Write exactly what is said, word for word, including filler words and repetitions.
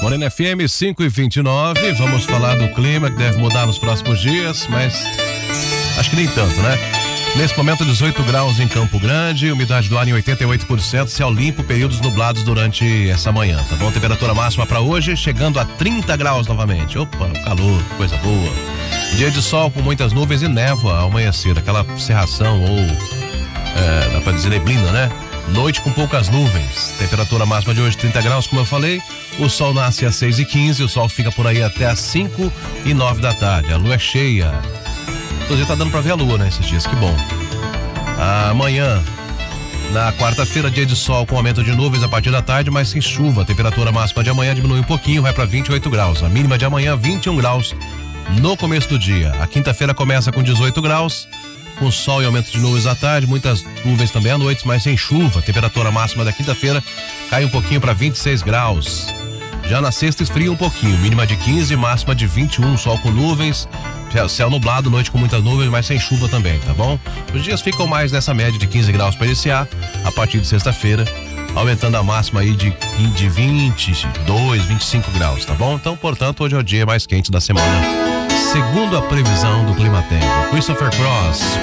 Morena F M cinco e vinte e nove, vamos falar do clima que deve mudar nos próximos dias, mas acho que nem tanto, né? Nesse momento, dezoito graus em Campo Grande, umidade do ar em oitenta e oito por cento, céu limpo, períodos nublados durante essa manhã, tá bom? Temperatura máxima para hoje, chegando a trinta graus novamente. Opa, calor, coisa boa. Dia de sol com muitas nuvens e névoa ao amanhecer, aquela cerração ou, é, dá pra dizer neblina, né? Noite com poucas nuvens, temperatura máxima de hoje trinta graus, como eu falei. O sol nasce às seis e quinze, o sol fica por aí até às cinco e nove da tarde. A lua é cheia. Inclusive tá dando pra ver a lua, né, esses dias, que bom. Amanhã, na quarta-feira, dia de sol com aumento de nuvens a partir da tarde, mas sem chuva. A temperatura máxima de amanhã diminui um pouquinho, vai para vinte e oito graus. A mínima de amanhã, vinte e um graus no começo do dia. A quinta-feira começa com dezoito graus, com sol e aumento de nuvens à tarde, muitas nuvens também à noite, mas sem chuva. A temperatura máxima da quinta-feira cai um pouquinho para vinte e seis graus. Já na sexta esfria um pouquinho, mínima de quinze, máxima de vinte e um, sol com nuvens, céu nublado, noite com muitas nuvens, mas sem chuva também, tá bom? Os dias ficam mais nessa média de quinze graus para iniciar, a partir de sexta-feira, aumentando a máxima aí de, de vinte e dois, vinte e cinco graus, tá bom? Então, portanto, hoje é o dia mais quente da semana, segundo a previsão do Climatempo. Christopher Cross.